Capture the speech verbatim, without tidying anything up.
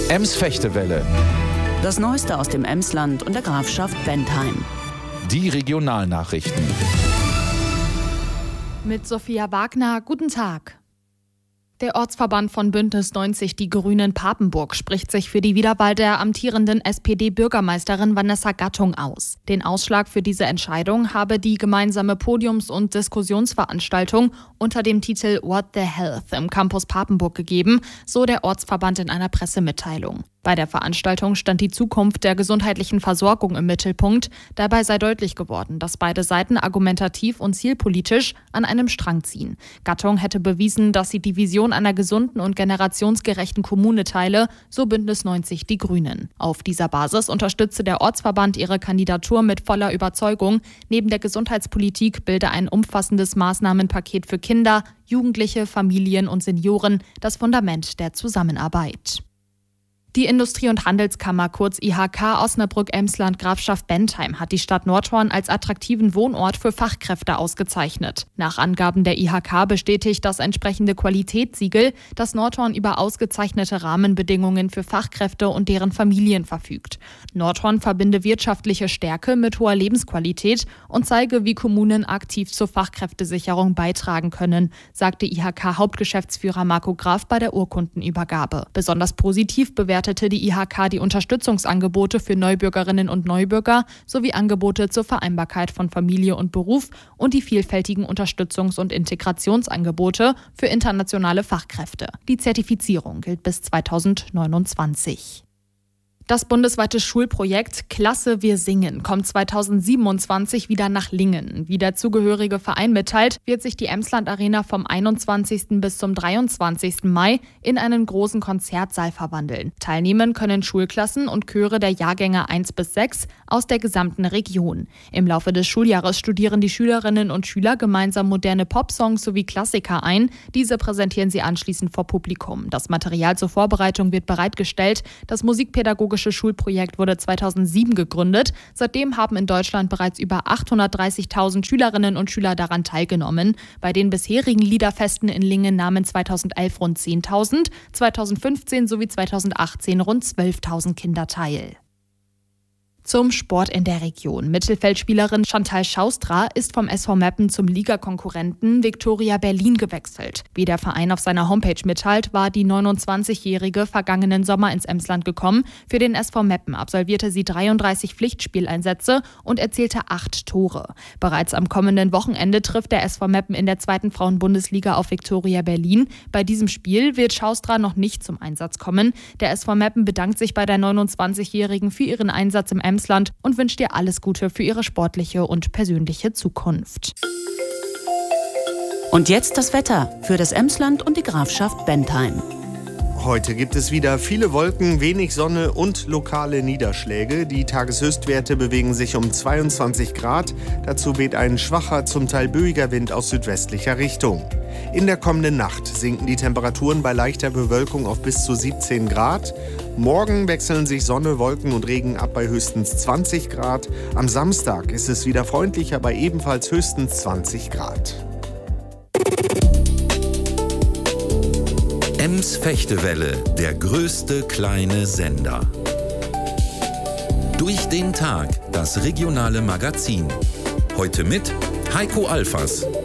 Ems-Fechtewelle. Das Neueste aus dem Emsland und der Grafschaft Bentheim. Die Regionalnachrichten. Mit Sophia Wagner, guten Tag. Der Ortsverband von Bündnis neunzig Die Grünen Papenburg spricht sich für die Wiederwahl der amtierenden S P D-Bürgermeisterin Vanessa Gattung aus. Den Ausschlag für diese Entscheidung habe die gemeinsame Podiums- und Diskussionsveranstaltung unter dem Titel What the Health im Campus Papenburg gegeben, so der Ortsverband in einer Pressemitteilung. Bei der Veranstaltung stand die Zukunft der gesundheitlichen Versorgung im Mittelpunkt. Dabei sei deutlich geworden, dass beide Seiten argumentativ und zielpolitisch an einem Strang ziehen. Gattung hätte bewiesen, dass sie die Vision einer gesunden und generationsgerechten Kommune teile, so Bündnis neunzig Die Grünen. Auf dieser Basis unterstütze der Ortsverband ihre Kandidatur mit voller Überzeugung. Neben der Gesundheitspolitik bilde ein umfassendes Maßnahmenpaket für Kinder, Jugendliche, Familien und Senioren das Fundament der Zusammenarbeit. Die Industrie- und Handelskammer, kurz I H K Osnabrück-Emsland Grafschaft Bentheim, hat die Stadt Nordhorn als attraktiven Wohnort für Fachkräfte ausgezeichnet. Nach Angaben der I H K bestätigt das entsprechende Qualitätssiegel, dass Nordhorn über ausgezeichnete Rahmenbedingungen für Fachkräfte und deren Familien verfügt. Nordhorn verbinde wirtschaftliche Stärke mit hoher Lebensqualität und zeige, wie Kommunen aktiv zur Fachkräftesicherung beitragen können, sagte I H K-Hauptgeschäftsführer Marco Graf bei der Urkundenübergabe. Besonders positiv bewertet die I H K die Unterstützungsangebote für Neubürgerinnen und Neubürger sowie Angebote zur Vereinbarkeit von Familie und Beruf und die vielfältigen Unterstützungs- und Integrationsangebote für internationale Fachkräfte. Die Zertifizierung gilt bis zweitausendneunundzwanzig. Das bundesweite Schulprojekt Klasse Wir singen kommt zweitausendsiebenundzwanzig wieder nach Lingen. Wie der zugehörige Verein mitteilt, wird sich die Emsland Arena vom einundzwanzigsten bis zum dreiundzwanzigsten Mai in einen großen Konzertsaal verwandeln. Teilnehmen können Schulklassen und Chöre der Jahrgänge eins bis sechs aus der gesamten Region. Im Laufe des Schuljahres studieren die Schülerinnen und Schüler gemeinsam moderne Popsongs sowie Klassiker ein. Diese präsentieren sie anschließend vor Publikum. Das Material zur Vorbereitung wird bereitgestellt. Das musikpädagogische Schulprojekt wurde zweitausendsieben gegründet. Seitdem haben in Deutschland bereits über achthundertdreißigtausend Schülerinnen und Schüler daran teilgenommen. Bei den bisherigen Liederfesten in Lingen nahmen zweitausendelf rund zehntausend, zweitausendfünfzehn sowie zweitausendachtzehn rund zwölftausend Kinder teil. Zum Sport in der Region. Mittelfeldspielerin Chantal Schaustra ist vom S V Meppen zum Ligakonkurrenten Viktoria Berlin gewechselt. Wie der Verein auf seiner Homepage mitteilt, war die neunundzwanzigjährige vergangenen Sommer ins Emsland gekommen. Für den S V Meppen absolvierte sie dreiunddreißig Pflichtspieleinsätze und erzielte acht Tore. Bereits am kommenden Wochenende trifft der S V Meppen in der zweiten Frauenbundesliga auf Viktoria Berlin. Bei diesem Spiel wird Schaustra noch nicht zum Einsatz kommen. Der S V Meppen bedankt sich bei der neunundzwanzigjährigen für ihren Einsatz im Emsland und wünscht ihr alles Gute für ihre sportliche und persönliche Zukunft. Und jetzt das Wetter für das Emsland und die Grafschaft Bentheim. Heute gibt es wieder viele Wolken, wenig Sonne und lokale Niederschläge. Die Tageshöchstwerte bewegen sich um zweiundzwanzig Grad. Dazu weht ein schwacher, zum Teil böiger Wind aus südwestlicher Richtung. In der kommenden Nacht sinken die Temperaturen bei leichter Bewölkung auf bis zu siebzehn Grad. Morgen wechseln sich Sonne, Wolken und Regen ab bei höchstens zwanzig Grad. Am Samstag ist es wieder freundlicher bei ebenfalls höchstens zwanzig Grad. Ems-Fechtewelle, der größte kleine Sender. Durch den Tag, das regionale Magazin. Heute mit Heiko Alfers.